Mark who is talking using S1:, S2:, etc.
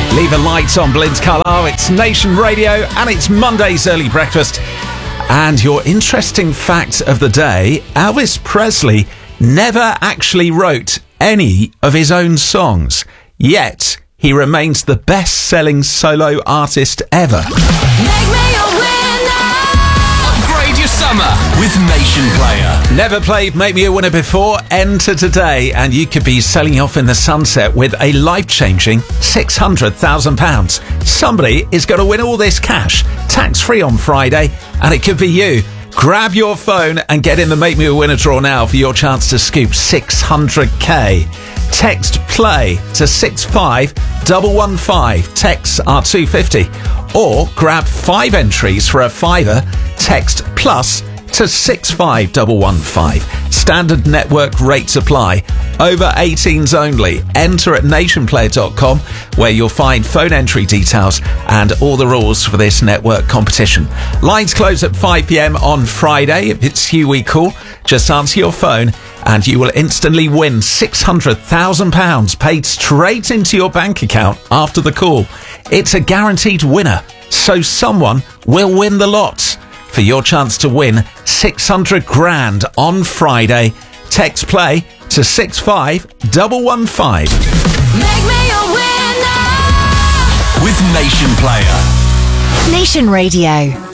S1: Leave a light on Blitz Carlisle. It's Nation Radio and it's Monday's early breakfast. And your interesting fact of the day, Elvis Presley never actually wrote any of his own songs, yet he remains the best-selling solo artist ever.
S2: Make me a winner.
S3: Upgrade your summer with Nation Player.
S1: Never played Make Me a Winner before? Enter today and you could be sailing off in the sunset with a life-changing £600,000. Somebody is going to win all this cash, tax-free on Friday, and it could be you. Grab your phone and get in the Make Me a Winner draw now for your chance to scoop 600k. Text play to 65115. Texts are $2.50. Or grab 5 entries for a £5. Text plus to 65115. Standard network rates apply. Over 18s only. Enter at nationplayer.com where you'll find phone entry details and all the rules for this network competition. Lines close at 5 p.m. on Friday. If it's you we call, just answer your phone and you will instantly win £600,000 paid straight into your bank account after the call. It's a guaranteed winner, so someone will win the lot. For your chance to win 600 grand on Friday, text play to 65115.
S2: Make me a winner.
S3: With Nation Player.
S4: Nation Radio.